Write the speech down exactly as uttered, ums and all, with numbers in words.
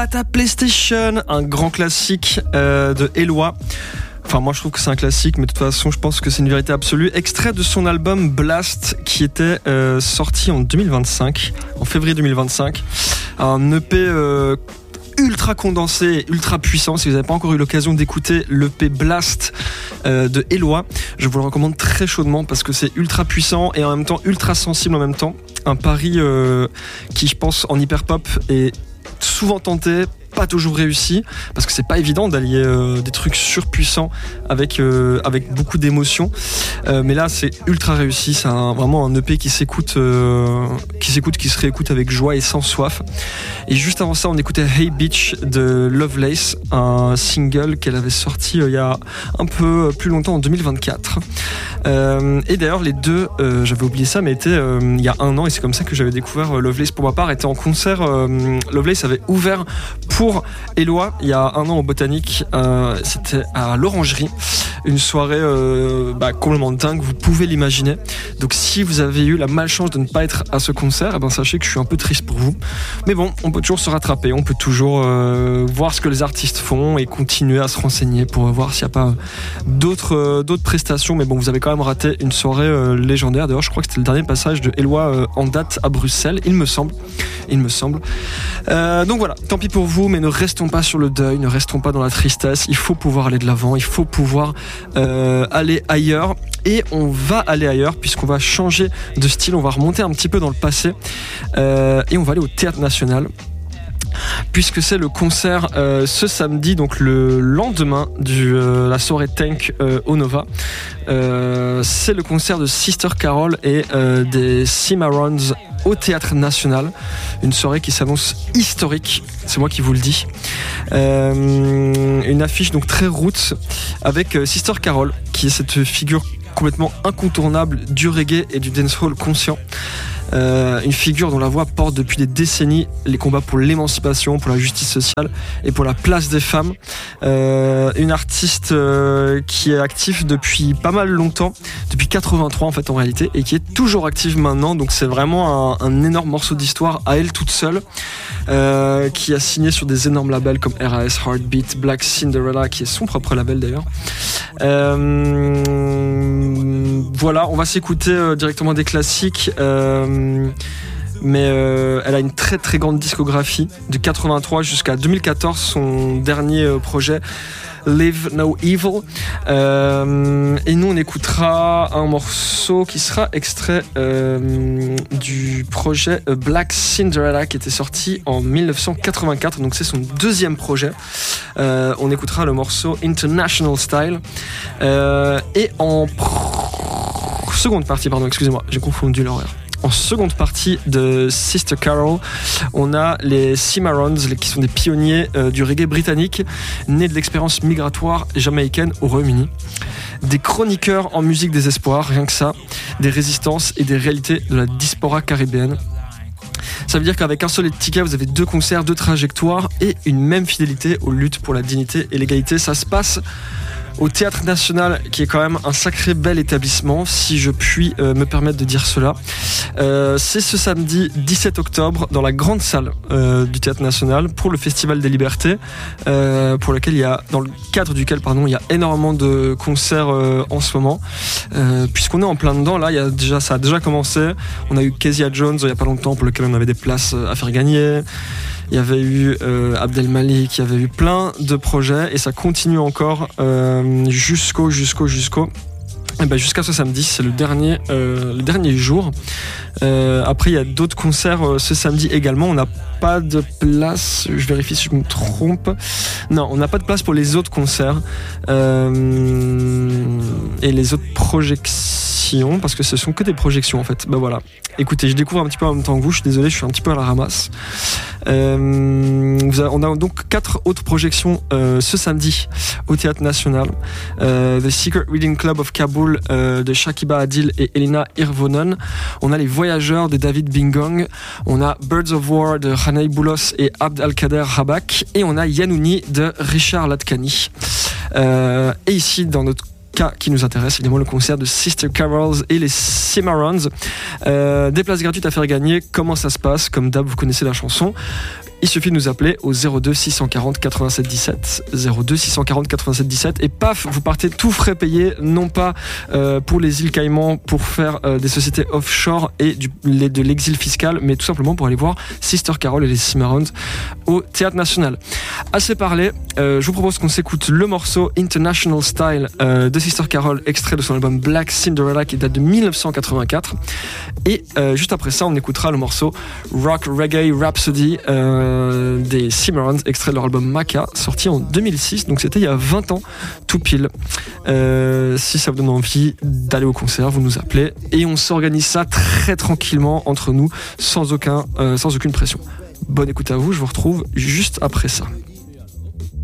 À ta PlayStation, un grand classique euh, de Eloi. Enfin, moi je trouve que c'est un classique, mais de toute façon je pense que c'est une vérité absolue. Extrait de son album Blast qui était euh, sorti en deux mille vingt-cinq, en février deux mille vingt-cinq. Un E P euh, ultra condensé, ultra puissant. Si vous n'avez pas encore eu l'occasion d'écouter l'E P Blast euh, de Eloi, je vous le recommande très chaudement parce que c'est ultra puissant et en même temps ultra sensible en même temps. Un pari euh, qui, je pense, en hyper-pop est souvent tenté, pas toujours réussi, parce que c'est pas évident d'allier euh, des trucs surpuissants avec, euh, avec beaucoup d'émotions, euh, mais là c'est ultra réussi. C'est un, vraiment un E P qui s'écoute, euh, qui s'écoute, qui se réécoute avec joie et sans soif. Et juste avant ça on écoutait Hey Bitch de Lovelace, un single qu'elle avait sorti euh, il y a un peu plus longtemps, en deux mille vingt-quatre. Euh, et d'ailleurs les deux, euh, j'avais oublié ça, mais étaient euh, il y a un an, et c'est comme ça que j'avais découvert euh, Lovelace pour ma part. Était en concert, euh, Lovelace avait ouvert pour Eloi il y a un an au Botanique, euh, c'était à l'Orangerie, une soirée euh, bah, complètement dingue, vous pouvez l'imaginer. Donc si vous avez eu la malchance de ne pas être à ce concert, eh ben, sachez que je suis un peu triste pour vous, mais bon, on peut toujours se rattraper, on peut toujours euh, voir ce que les artistes font et continuer à se renseigner pour voir s'il n'y a pas d'autres, euh, d'autres prestations. Mais bon, vous avez quand même raté une soirée euh, légendaire. D'ailleurs je crois que c'était le dernier passage de Eloi euh, en date à Bruxelles, il me semble il me semble euh, donc voilà, tant pis pour vous, mais ne restons pas sur le deuil, ne restons pas dans la tristesse. Il faut pouvoir aller de l'avant, il faut pouvoir euh, aller ailleurs. Et on va aller ailleurs puisqu'on va changer de style, on va remonter un petit peu dans le passé euh, et on va aller au Théâtre National, puisque c'est le concert euh, ce samedi, donc le lendemain de euh, la soirée Tank euh, au Nova. Euh, c'est le concert de Sister Carol et euh, des Cimarrons au Théâtre National. Une soirée qui s'annonce historique, c'est moi qui vous le dis. Euh, une affiche donc très roots avec euh, Sister Carol, qui est cette figure complètement incontournable du reggae et du dancehall conscient. Euh, une figure dont la voix porte depuis des décennies les combats pour l'émancipation, pour la justice sociale et pour la place des femmes. Euh, une artiste euh, qui est active depuis pas mal longtemps, depuis quatre-vingt-trois en fait en réalité, et qui est toujours active maintenant. Donc c'est vraiment un, un énorme morceau d'histoire à elle toute seule, euh, qui a signé sur des énormes labels comme R A S, Heartbeat, Black Cinderella, qui est son propre label d'ailleurs. Euh, voilà, on va s'écouter euh, directement des classiques. Euh, mais euh, elle a une très très grande discographie de quatre-vingt-trois jusqu'à deux mille quatorze, son dernier euh, projet Live No Evil, euh, et nous on écoutera un morceau qui sera extrait euh, du projet Black Cinderella qui était sorti en dix-neuf cent quatre-vingt-quatre, donc c'est son deuxième projet. Euh, on écoutera le morceau International Style, euh, et en pr- seconde partie, pardon, excusez-moi, j'ai confondu l'horaire. En seconde partie de Sister Carol, on a les Cimarrons, qui sont des pionniers euh, du reggae britannique, nés de l'expérience migratoire jamaïcaine au Royaume-Uni. Des chroniqueurs en musique des espoirs, rien que ça, des résistances et des réalités de la diaspora caribéenne. Ça veut dire qu'avec un seul ticket, vous avez deux concerts, deux trajectoires et une même fidélité aux luttes pour la dignité et l'égalité. Ça se passe au Théâtre National, qui est quand même un sacré bel établissement, si je puis euh, me permettre de dire cela. Euh, c'est ce samedi dix-sept octobre dans la grande salle euh, du Théâtre National pour le Festival des Libertés, euh, pour lequel il y a, dans le cadre duquel pardon, il y a énormément de concerts euh, en ce moment, euh, puisqu'on est en plein dedans. Là, il y a déjà, ça a déjà commencé. On a eu Kezia Jones il y a pas longtemps, pour lequel on avait des places à faire gagner. Il y avait eu euh, Abdel Malik, il y avait eu plein de projets et ça continue encore euh, jusqu'au, jusqu'au, jusqu'au. Et ben jusqu'à ce samedi, c'est le dernier, euh, le dernier jour. Euh, après, il y a d'autres concerts euh, ce samedi également. On n'a pas de place, je vérifie si je me trompe. Non, on n'a pas de place pour les autres concerts euh, et les autres projections, parce que ce sont que des projections en fait. Ben voilà. Écoutez, je découvre un petit peu en même temps que vous. Je suis désolé, je suis un petit peu à la ramasse. Euh, on a donc quatre autres projections euh, ce samedi au Théâtre National. Euh, The Secret Reading Club of Kabul euh, de Shakiba Adil et Elina Hirvonen. On a Les Voyageurs de David Bingong. On a Birds of War de Hanay Boulos et Abd Al-Kader Rabak. Et on a Yanouni de Richard Latkani. Euh, et ici, dans notre cas qui nous intéresse, évidemment le concert de Sister Carols et les Cimarrons. Euh, des places gratuites à faire gagner. Comment ça se passe? Comme d'hab, vous connaissez la chanson. il suffit de nous appeler au zéro deux six cent quarante quatre-vingt-sept dix-sept, zéro deux six cent quarante quatre-vingt-sept dix-sept, et paf, vous partez tout frais payé, non pas euh, pour les îles Caïmans, pour faire euh, des sociétés offshore et du, les, de l'exil fiscal, mais tout simplement pour aller voir Sister Carol et les Cimarrones au Théâtre National. Assez parlé, euh, je vous propose qu'on s'écoute le morceau International Style euh, de Sister Carol, extrait de son album Black Cinderella qui date de dix-neuf cent quatre-vingt-quatre, et euh, juste après ça on écoutera le morceau Rock Reggae Rhapsody euh, des Cimarrones, extrait de leur album Maca, sorti en deux mille six, donc c'était il y a vingt ans tout pile. Euh, si ça vous donne envie d'aller au concert, vous nous appelez et on s'organise ça très tranquillement entre nous, sans aucun, euh, sans aucune pression. Bonne écoute à vous, je vous retrouve juste après ça.